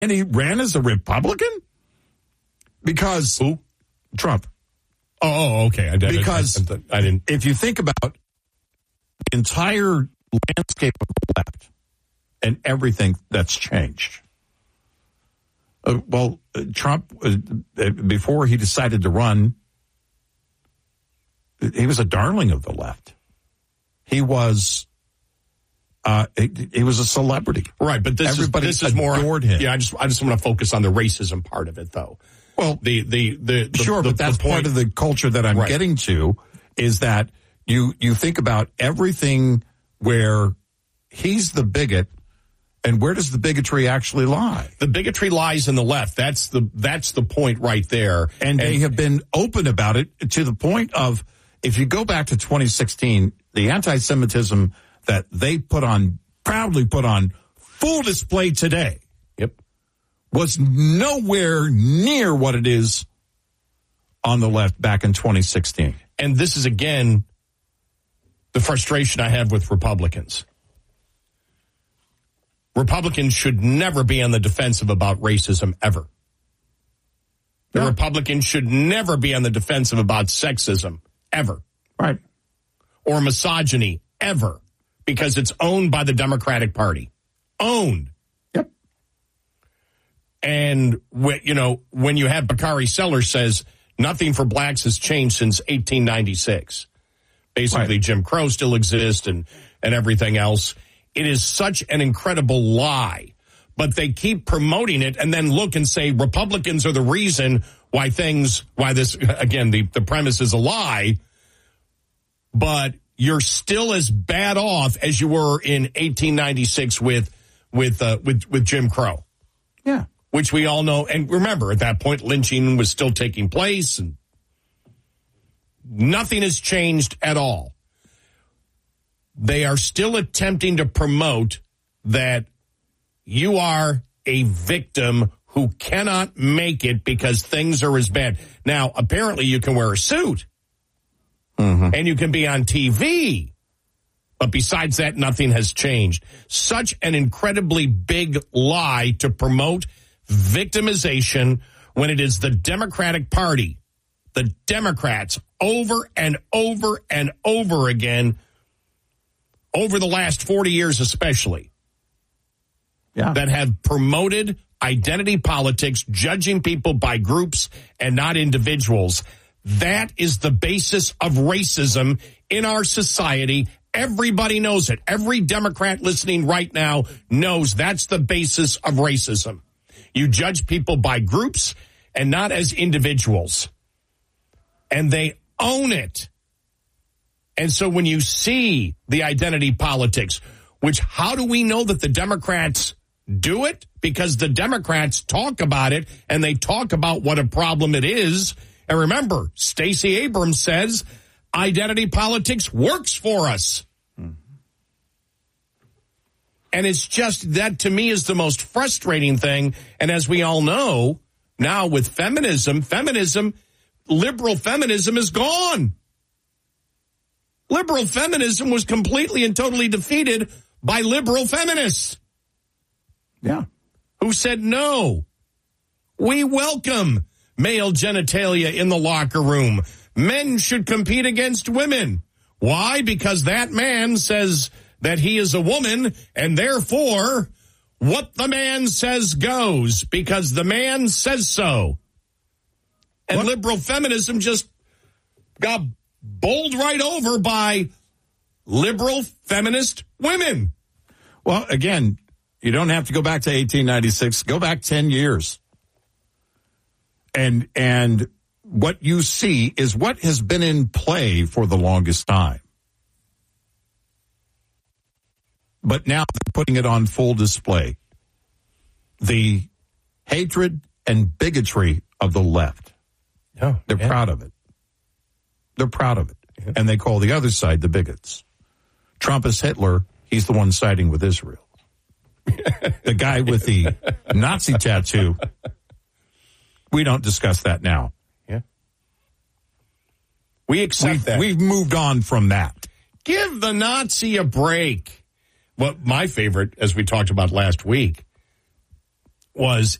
And he ran as a Republican? Because... Who? Trump. Oh, okay. I didn't. If you think about the entire landscape of the left and everything that's changed. Trump, before he decided to run, he was a darling of the left. He was a celebrity. Right, but this is more adored him. Yeah, I just want to focus on the racism part of it, though. Well, but that's part of the culture that I'm getting to, is that you think about everything where he's the bigot, and where does the bigotry actually lie? The bigotry lies in the left. That's the point right there. And they have been open about it to the point of, if you go back to 2016, the anti-Semitism that they proudly put on full display today. Yep. Was nowhere near what it is on the left back in 2016. And this is, again, the frustration I have with Republicans. Republicans should never be on the defensive about racism, ever. The Republicans should never be on the defensive about sexism, ever. Right. Or misogyny, ever. Because it's owned by the Democratic Party. Owned. Yep. And, when you have Bakari Sellers says, nothing for blacks has changed since 1896. Basically, right. Jim Crow still exists and everything else. It is such an incredible lie. But they keep promoting it and then look and say Republicans are the reason why this, again, the premise is a lie. But you're still as bad off as you were in 1896 with Jim Crow. Yeah. Which we all know. And remember, at that point, lynching was still taking place and nothing has changed at all. They are still attempting to promote that you are a victim who cannot make it because things are as bad. Now, apparently you can wear a suit and you can be on TV. But besides that, nothing has changed. Such an incredibly big lie to promote victimization when it is the Democratic Party, the Democrats, over and over and over again, over the last 40 years especially, that have promoted identity politics, judging people by groups and not individuals. That is the basis of racism in our society. Everybody knows it. Every Democrat listening right now knows that's the basis of racism. You judge people by groups and not as individuals. And they own it. And so when you see the identity politics, which how do we know that the Democrats do it? Because the Democrats talk about it and they talk about what a problem it is. And remember, Stacey Abrams says identity politics works for us. And it's just that, to me, is the most frustrating thing. And as we all know, now with feminism, liberal feminism is gone. Liberal feminism was completely and totally defeated by liberal feminists. Yeah. Who said, no, we welcome male genitalia in the locker room. Men should compete against women. Why? Because that man says that he is a woman, and therefore what the man says goes, because the man says so. And liberal feminism just got bowled right over by liberal feminist women. Well, again, you don't have to go back to 1896. Go back 10 years. And what you see is what has been in play for the longest time. But now they're putting it on full display. The hatred and bigotry of the left. They're proud of it. They're proud of it. Yeah. And they call the other side the bigots. Trump is Hitler. He's the one siding with Israel. The guy with the Nazi tattoo. We don't discuss that now. Yeah. We accept that. We've moved on from that. Give the Nazi a break. Well, my favorite, as we talked about last week, was